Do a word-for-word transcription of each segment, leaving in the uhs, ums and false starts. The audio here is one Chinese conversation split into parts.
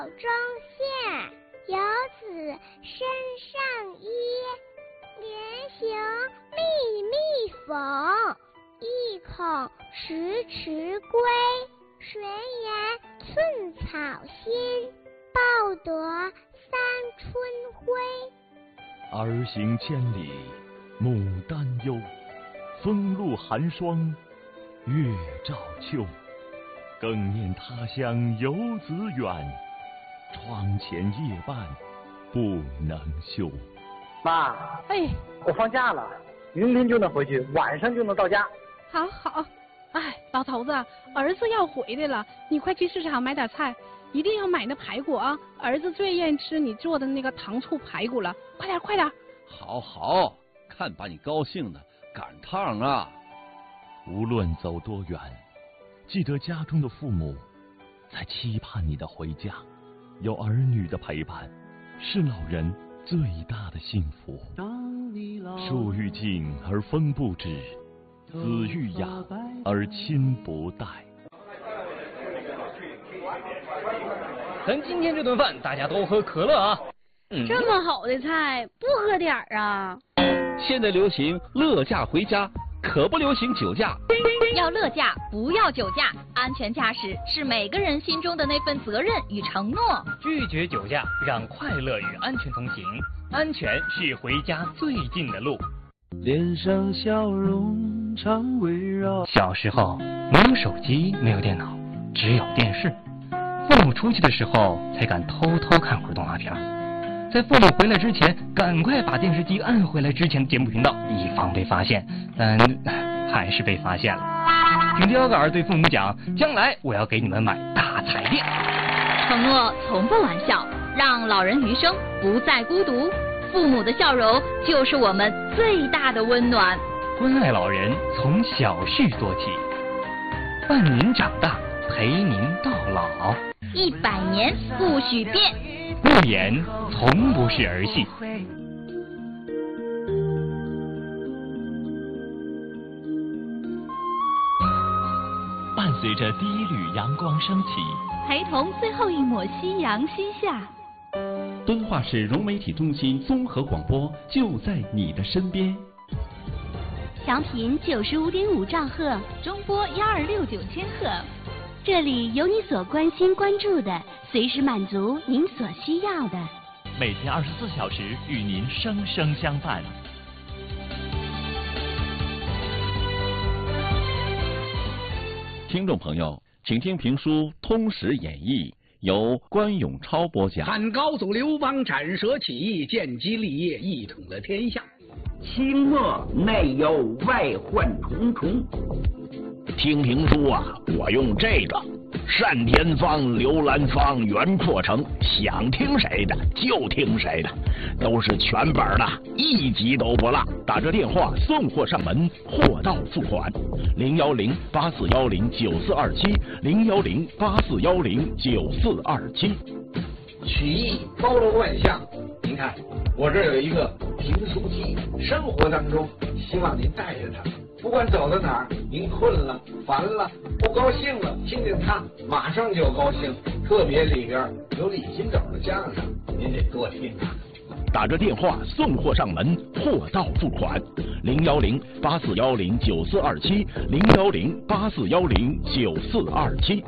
中线，游子身上衣，连行密密缝，意恐迟迟归。谁言寸草心，报得三春晖。 儿行千里母担忧，风露寒霜月照秋。更念他乡游子远，窗前夜半不能休。 妈， 哎， 我放假了，明天就能回去，晚上就能到家。 好好，哎，老头子，儿子要回来了，你快去市场买点菜，一定要买那排骨啊！儿子最愿意吃你做的那个糖醋排骨了，快点快点！ 好好，看把你高兴的，赶趟啊！ 无论走多远，记得家中的父母在期盼你的回家，有儿女的陪伴是老人最大的幸福。树欲静而风不止，子欲养而亲不待。 咱今天这顿饭大家都喝可乐啊！ 嗯、这么好的菜不喝点儿啊？ 现在流行乐驾回家，可不流行酒驾。 要乐驾，不要酒驾。安全驾驶是每个人心中的那份责任与承诺。 拒绝酒驾，让快乐与安全同行。安全是回家最近的路。 脸上笑容常围绕。 小时候没有手机，没有电脑，只有电视。父母出去的时候，才敢偷偷看会儿动画片。在父母回来之前，赶快把电视机按回来之前的节目频道，以防被发现。但还是被发现了。听刁嘎儿对父母讲，将来我要给你们买大彩电。 承诺从不玩笑，让老人余生不再孤独。父母的笑容就是我们最大的温暖。 关爱老人从小事做起，伴您长大，陪您到老。 一百年不许变。 不言从不是儿戏。 伴随着第一缕阳光升起， 陪同最后一抹夕阳西下。 敦化市融媒体中心综合广播就在你的身边。 调频九十五点五兆赫， 中波幺二六九千赫。 这里有你所关心关注的，随时满足您所需要的。 每天二十四小时与您生生相伴。 听众朋友，请听评书《通史演义》，由关永超播讲。 汉高祖刘邦斩蛇起义，建基立业，一统了天下。 清末内忧外患重重。 听评书啊，我用这个单田芳、刘兰芳、袁阔成，想听谁的就听谁的，都是全本的，一集都不落。打这电话送货上门，货到付款。零幺零八四幺零九四二七，零幺零八四幺零九四二七。 曲艺包罗万象，您看我这儿有一个评书机，生活当中希望您带着它。不管走到哪儿，您困了、烦了、不高兴了，听听它，马上就高兴。特别里边有李金斗的相声，您得多听啊。 打着电话送货上门，货到付款。零幺零八四幺零九四二七，零幺零八四幺零九四二七。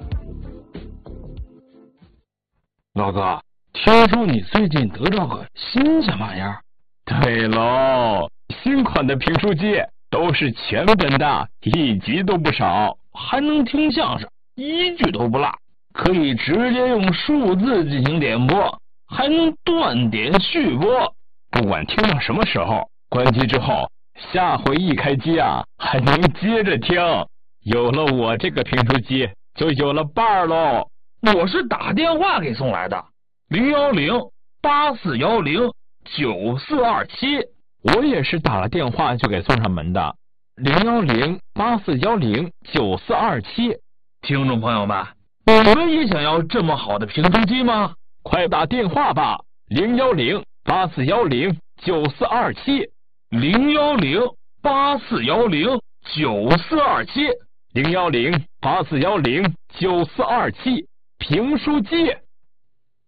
老哥，听说你最近得到个新什么玩意儿？ 对喽，新款的评书机。都是全本的，一集都不少， 还能听相声，一句都不落，可以直接用数字进行点播，还能断点续播。 不管听到什么时候，关机之后，下回一开机啊，还能接着听。有了我这个评书机，就有了伴儿喽。 我是打电话给送来的，零幺零八四幺零九四二七。 我也是打了电话就给送上门的，零幺零八四幺零九四二七。 听众朋友们，你们也想要这么好的评书机吗？ 快打电话吧，零幺零八四幺零九四二七， 零幺零八四幺零九四二七， 零幺零八四幺零九四二七，评书机。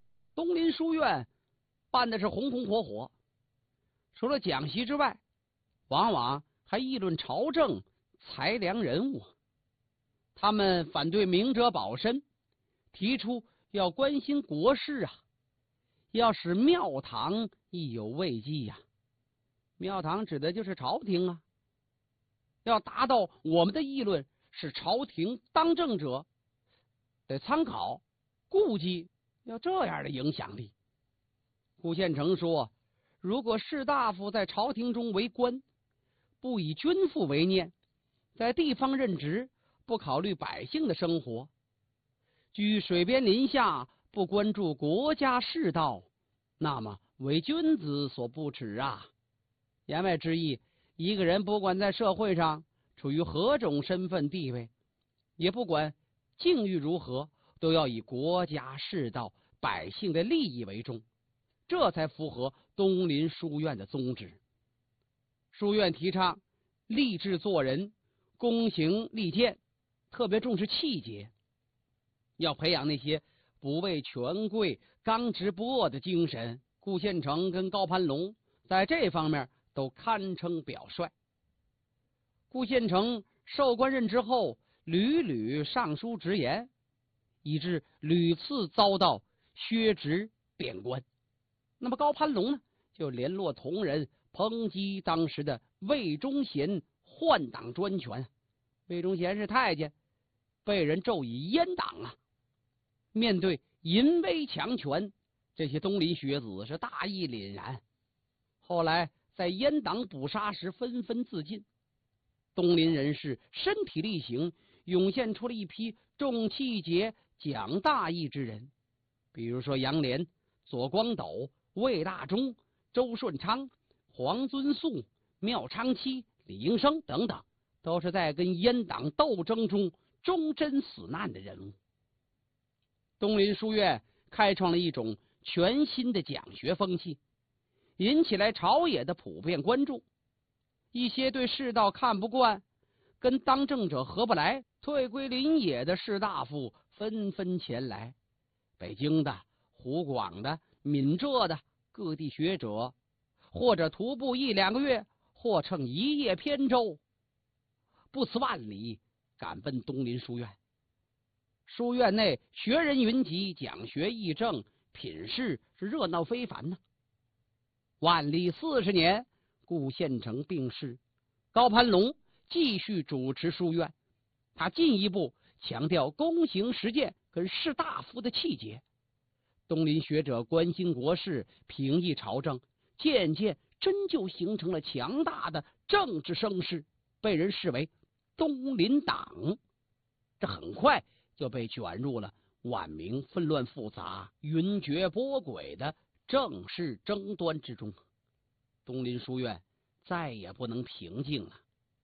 东林书院办的是红红火火，除了讲习之外，往往还议论朝政、裁量人物。他们反对明哲保身，提出要关心国事啊，要使庙堂意有慰藉呀。庙堂指的就是朝廷啊，要达到我们的议论是朝廷当政者得参考顾忌，要这样的影响力。顾宪成说，如果士大夫在朝廷中为官，不以君父为念，在地方任职，不考虑百姓的生活，居水边林下，不关注国家世道，那么为君子所不耻啊。言外之意，一个人不管在社会上处于何种身份地位，也不管境遇如何，都要以国家世道、百姓的利益为重，这才符合东林书院的宗旨。书院提倡立志做人，躬行立见，特别重视气节，要培养那些不畏权贵、刚直不阿的精神。顾宪成跟高攀龙在这方面都堪称表率。顾宪成受官任之后，屡屡上书直言，以致屡次遭到削职贬官。那么高攀龙呢，就联络同仁抨击当时的魏忠贤篡党专权。魏忠贤是太监，被人咒以阉党啊。面对淫威强权，这些东林学子是大义凛然。后来在阉党捕杀时纷纷自尽。东林人士身体力行，涌现出了一批重气节、讲大义之人，比如说杨涟、左光斗、魏大忠、周顺昌、黄遵素、廖昌期、李应生等等，都是在跟阉党斗争中忠贞死难的人物。东林书院开创了一种全新的讲学风气，引起来朝野的普遍关注。一些对世道看不惯、跟当政者合不来、退归林野的士大夫纷纷前来。北京的、湖广的、闽浙的各地学者，或者徒步一两个月，或乘一叶扁舟，不辞万里赶奔东林书院。书院内学人云集，讲学议政，品事是热闹非凡呢。万历四十年，顾宪成病逝，高攀龙继续主持书院。他进一步强调躬行实践跟士大夫的气节。东林学者关心国事，平议朝政，渐渐真就形成了强大的政治声势，被人视为东林党。这很快就被卷入了晚明纷乱复杂、云谲波诡的政事争端之中。东林书院再也不能平静了。